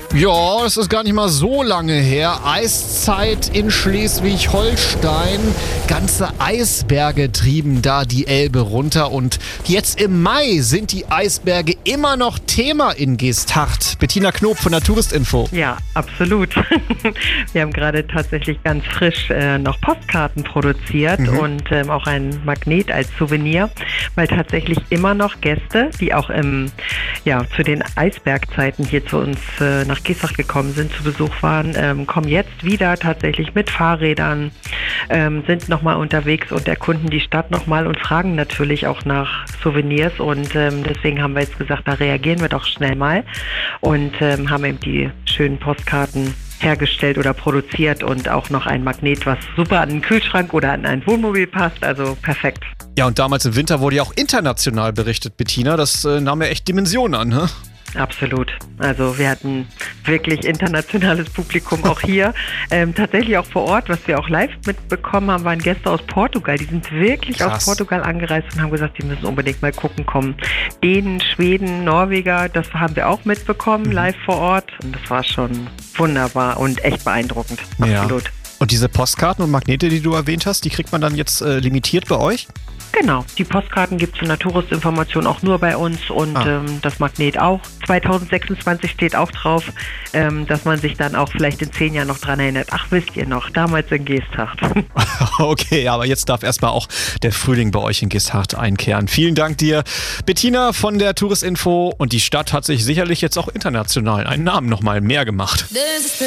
Ja, das ist gar nicht mal so lange her. Eiszeit in Schleswig-Holstein. Ganze Eisberge trieben da die Elbe runter. Und jetzt im Mai sind die Eisberge immer noch Thema in Geesthacht. Bettina Knob von der Touristinfo. Ja, absolut. Wir haben gerade tatsächlich ganz frisch noch Postkarten produziert und auch ein Magnet als Souvenir, weil tatsächlich immer noch Gäste, die auch zu den Eisbergzeiten hier zu uns nach Geesthacht gekommen sind, zu Besuch waren, kommen jetzt wieder tatsächlich mit Fahrrädern, sind nochmal unterwegs und erkunden die Stadt nochmal und fragen natürlich auch nach Souvenirs und deswegen haben wir jetzt gesagt, da reagieren wir doch schnell mal und haben eben die schönen Postkarten hergestellt oder produziert und auch noch ein Magnet, was super an den Kühlschrank oder an ein Wohnmobil passt, also perfekt. Ja, und damals im Winter wurde ja auch international berichtet, Bettina. Das nahm ja echt Dimensionen an, ne? Absolut. Also wir hatten wirklich internationales Publikum auch hier. Tatsächlich auch vor Ort, was wir auch live mitbekommen haben, waren Gäste aus Portugal. Die sind wirklich aus Portugal angereist und haben gesagt, die müssen unbedingt mal gucken kommen. Dänen, Schweden, Norweger, das haben wir auch mitbekommen, live vor Ort. Und das war schon wunderbar und echt beeindruckend. Absolut. Ja. Und diese Postkarten und Magnete, die du erwähnt hast, die kriegt man dann jetzt limitiert bei euch? Genau, die Postkarten gibt es in der Touristinformation auch nur bei uns und das Magnet auch. 2026 steht auch drauf, dass man sich dann auch vielleicht in 10 Jahren noch dran erinnert. Ach, wisst ihr noch, damals in Geesthacht. Okay, aber jetzt darf erstmal auch der Frühling bei euch in Geesthacht einkehren. Vielen Dank dir, Bettina von der Touristinfo. Und die Stadt hat sich sicherlich jetzt auch international einen Namen nochmal mehr gemacht.